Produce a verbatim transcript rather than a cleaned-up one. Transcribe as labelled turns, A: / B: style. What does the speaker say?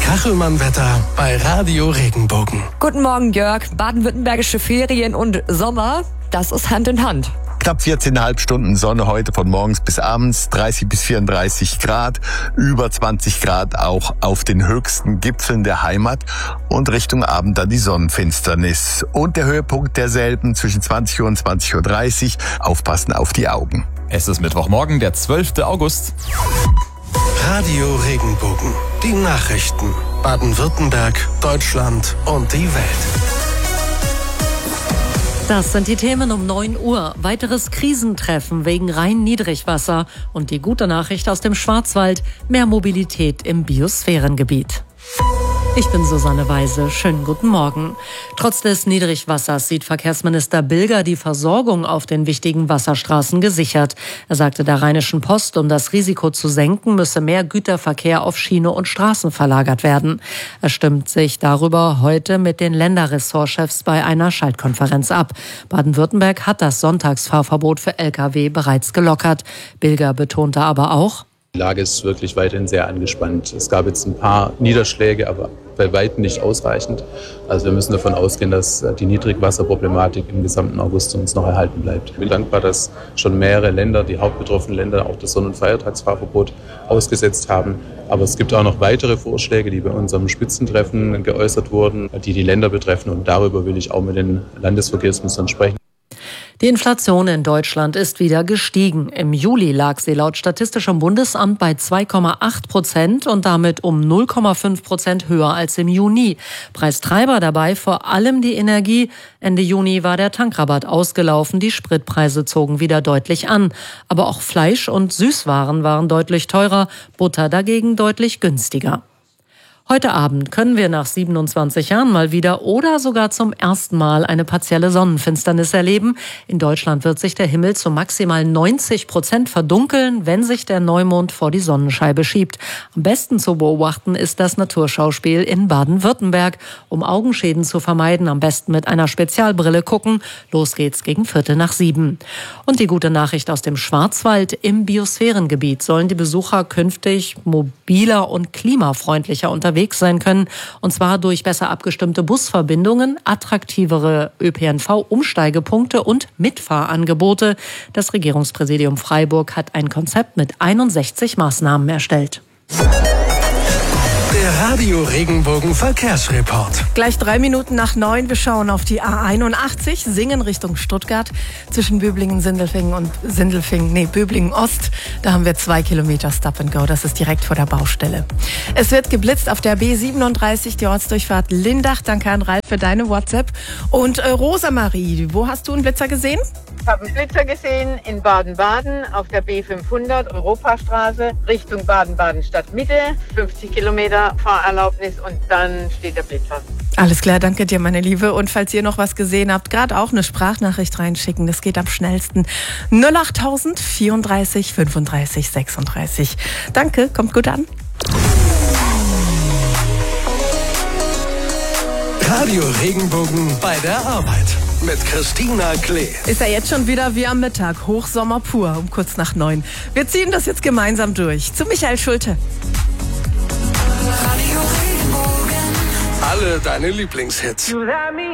A: Kachelmann-Wetter bei Radio Regenbogen.
B: Guten Morgen, Jörg. Baden-württembergische Ferien und Sommer, das ist Hand in Hand.
C: Knapp vierzehn Komma fünf Stunden Sonne heute von morgens bis abends, dreißig bis vierunddreißig Grad, über zwanzig Grad auch auf den höchsten Gipfeln der Heimat und Richtung Abend dann die Sonnenfinsternis. Und der Höhepunkt derselben zwischen zwanzig Uhr und zwanzig Uhr dreißig. Aufpassen auf die Augen.
D: Es ist Mittwochmorgen, der zwölfte August.
A: Radio Regenbogen. Die Nachrichten. Baden-Württemberg, Deutschland und die Welt.
E: Das sind die Themen um neun Uhr. Weiteres Krisentreffen wegen Rhein-Niedrigwasser. Und die gute Nachricht aus dem Schwarzwald. Mehr Mobilität im Biosphärengebiet. Ich bin Susanne Weise. Schönen guten Morgen. Trotz des Niedrigwassers sieht Verkehrsminister Bilger die Versorgung auf den wichtigen Wasserstraßen gesichert. Er sagte der Rheinischen Post, um das Risiko zu senken, müsse mehr Güterverkehr auf Schiene und Straßen verlagert werden. Er stimmt sich darüber heute mit den Länderressortchefs bei einer Schaltkonferenz ab. Baden-Württemberg hat das Sonntagsfahrverbot für L K W bereits gelockert. Bilger betonte aber auch:
F: Die Lage ist wirklich weiterhin sehr angespannt. Es gab jetzt ein paar Niederschläge, aber bei weitem nicht ausreichend. Also wir müssen davon ausgehen, dass die Niedrigwasserproblematik im gesamten August uns noch erhalten bleibt. Ich bin dankbar, dass schon mehrere Länder, die hauptbetroffenen Länder, auch das Sonn- und Feiertagsfahrverbot ausgesetzt haben. Aber es gibt auch noch weitere Vorschläge, die bei unserem Spitzentreffen geäußert wurden, die die Länder betreffen. Und darüber will ich auch mit den Landesverkehrsministern sprechen.
E: Die Inflation in Deutschland ist wieder gestiegen. Im Juli lag sie laut Statistischem Bundesamt bei zwei Komma acht Prozent und damit um null Komma fünf Prozent höher als im Juni. Preistreiber dabei vor allem die Energie. Ende Juni war der Tankrabatt ausgelaufen, die Spritpreise zogen wieder deutlich an. Aber auch Fleisch und Süßwaren waren deutlich teurer, Butter dagegen deutlich günstiger. Heute Abend können wir nach siebenundzwanzig Jahren mal wieder oder sogar zum ersten Mal eine partielle Sonnenfinsternis erleben. In Deutschland wird sich der Himmel zu maximal neunzig Prozent verdunkeln, wenn sich der Neumond vor die Sonnenscheibe schiebt. Am besten zu beobachten ist das Naturschauspiel in Baden-Württemberg. Um Augenschäden zu vermeiden, am besten mit einer Spezialbrille gucken. Los geht's gegen Viertel nach sieben. Und die gute Nachricht aus dem Schwarzwald: Im Biosphärengebiet sollen die Besucher künftig mobiler und klimafreundlicher unterwegs sein können, und zwar durch besser abgestimmte Busverbindungen, attraktivere Ö P N V-Umsteigepunkte und Mitfahrangebote. Das Regierungspräsidium Freiburg hat ein Konzept mit einundsechzig Maßnahmen erstellt.
A: Der Radio Regenbogen Verkehrsreport.
G: Gleich drei Minuten nach neun. Wir schauen auf die A einundachtzig, Singen Richtung Stuttgart. Zwischen Böblingen, Sindelfingen und Sindelfingen, nee, Böblingen Ost. Da haben wir zwei Kilometer Stop and Go. Das ist direkt vor der Baustelle. Es wird geblitzt auf der B siebenunddreißig, die Ortsdurchfahrt Lindach. Danke an Ralf für deine WhatsApp. Und äh, Rosamarie, wo hast du einen Blitzer gesehen?
H: Ich habe einen Blitzer gesehen in Baden-Baden auf der B fünfhundert Europastraße Richtung Baden-Baden Stadtmitte. fünfzig Kilometer Fahrerlaubnis und dann steht der Blitzer.
G: Alles klar, danke dir, meine Liebe. Und falls ihr noch was gesehen habt, gerade auch eine Sprachnachricht reinschicken. Das geht am schnellsten. null achttausend vierunddreißig fünfunddreißig sechsunddreißig. Danke, kommt gut an.
A: Radio Regenbogen bei der Arbeit mit Christina Klee.
G: Ist ja jetzt schon wieder wie am Mittag. Hochsommer pur, um kurz nach neun. Wir ziehen das jetzt gemeinsam durch. Zu Michael Schulte.
A: Alle deine Lieblingshits.